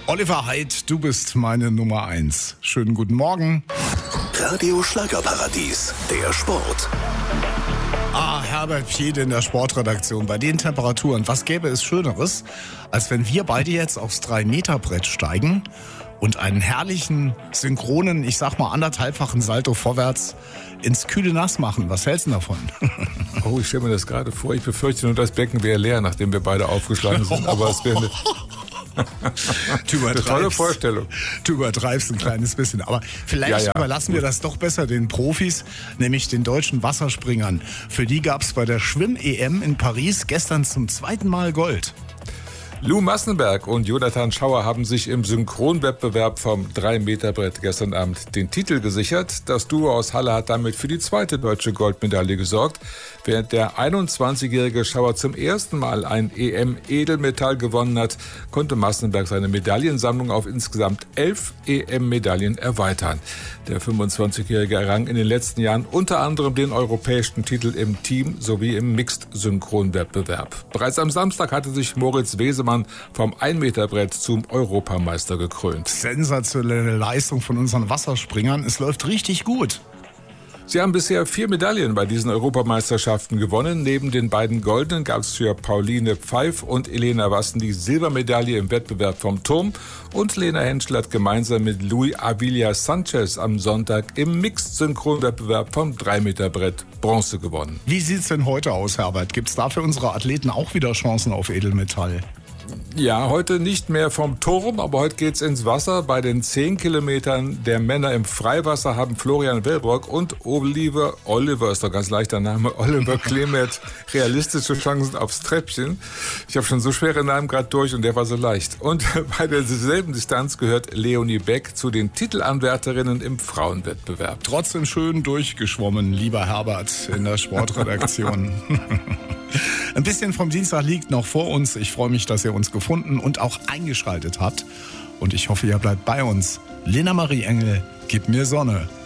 Oliver Haidt, du bist meine Nummer 1. Schönen guten Morgen. Radio Schlagerparadies, der Sport. Herbert Piede in der Sportredaktion. Bei den Temperaturen, was gäbe es Schöneres, als wenn wir beide jetzt aufs 3-Meter-Brett steigen und einen herrlichen, synchronen, ich sag mal 1,5-fachen Salto vorwärts ins kühle Nass machen. Was hältst du davon? Oh, ich stelle mir das gerade vor. Ich befürchte nur, das Becken wäre leer, nachdem wir beide aufgeschlagen sind. Aber es wäre eine tolle Vorstellung. Du übertreibst ein kleines bisschen. Aber vielleicht überlassen wir das doch besser den Profis, nämlich den deutschen Wasserspringern. Für die gab es bei der Schwimm-EM in Paris gestern zum 2. Mal Gold. Lou Massenberg und Jonathan Schauer haben sich im Synchronwettbewerb vom 3-Meter-Brett gestern Abend den Titel gesichert. Das Duo aus Halle hat damit für die 2. deutsche Goldmedaille gesorgt. Während der 21-jährige Schauer zum ersten Mal ein EM-Edelmetall gewonnen hat, konnte Massenberg seine Medaillensammlung auf insgesamt 11 EM-Medaillen erweitern. Der 25-jährige errang in den letzten Jahren unter anderem den europäischen Titel im Team sowie im Mixed-Synchronwettbewerb. Bereits am Samstag hatte sich Moritz Wesemann vom 1-Meter-Brett zum Europameister gekrönt. Sensationelle Leistung von unseren Wasserspringern. Es läuft richtig gut. Sie haben bisher 4 Medaillen bei diesen Europameisterschaften gewonnen. Neben den beiden Goldenen gab es für Pauline Pfeif und Elena Wassen die Silbermedaille im Wettbewerb vom Turm. Und Lena Henschel hat gemeinsam mit Luis Avila Sanchez am Sonntag im Mixed-Synchronwettbewerb vom 3-Meter-Brett Bronze gewonnen. Wie sieht's denn heute aus, Herbert? Gibt's da für unsere Athleten auch wieder Chancen auf Edelmetall? Ja, heute nicht mehr vom Turm, aber heute geht's ins Wasser. Bei den 10 Kilometern der Männer im Freiwasser haben Florian Wellbrock und Oliver ist doch ganz leichter Name, Oliver Klemert realistische Chancen aufs Treppchen. Ich habe schon so schwere Namen gerade durch und der war so leicht. Und bei derselben Distanz gehört Leonie Beck zu den Titelanwärterinnen im Frauenwettbewerb. Trotzdem schön durchgeschwommen, lieber Herbert in der Sportredaktion. Ein bisschen vom Dienstag liegt noch vor uns. Ich freue mich, dass ihr uns gefunden und auch eingeschaltet habt. Und ich hoffe, ihr bleibt bei uns. Lena Marie Engel, gib mir Sonne.